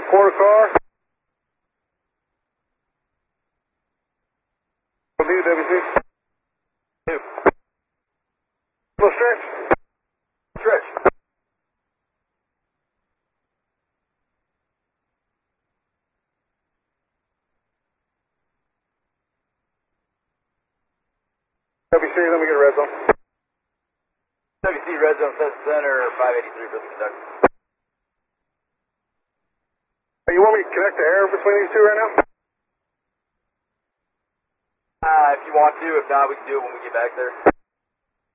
Quarter car. WC. Two. Little stretch. Stretch. WC, let me get a red zone. WC, red zone, set center, 583 for the conductor. You want me to connect the air between these two right now? If you want to, if not, we can do it when we get back there.